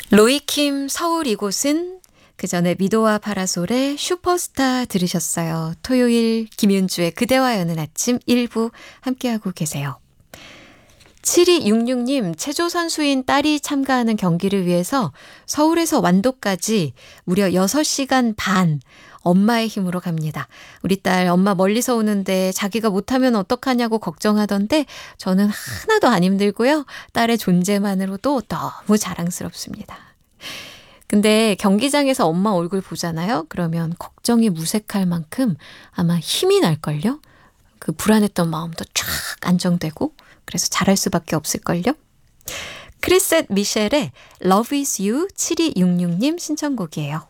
로이킴 서울 이곳은 그 전에 미도와 파라솔의 슈퍼스타 들으셨어요. 토요일 김윤주의 그대와 여는 아침 1부 함께하고 계세요. 7266님, 체조 선수인 딸이 참가하는 경기를 위해서 서울에서 완도까지 무려 6시간 반 엄마의 힘으로 갑니다. 우리 딸 엄마 멀리서 오는데 자기가 못하면 어떡하냐고 걱정하던데 저는 하나도 안 힘들고요. 딸의 존재만으로도 너무 자랑스럽습니다. 근데 경기장에서 엄마 얼굴 보잖아요. 그러면 걱정이 무색할 만큼 아마 힘이 날걸요. 그 불안했던 마음도 쫙 안정되고 그래서 잘할 수밖에 없을걸요. 크리셋 미셸의 Love is You 7266님 신청곡이에요.